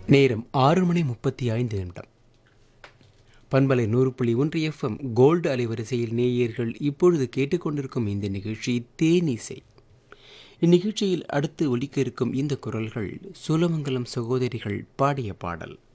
நேரம் 6:35. பண்பலை 100.1 FM gold அலைவரிசையில் நேயர்கள் இப்பொழுது கேட்டுக்கொண்டிருக்கும் இந்த நிகழ்ச்சி தேனிசை. இந்நிகழ்ச்சியில் அடுத்து ஒலிக்க இருக்கும் இந்த குரல்கள் சூலமங்கலம் சகோதரிகள் பாடிய பாடல்.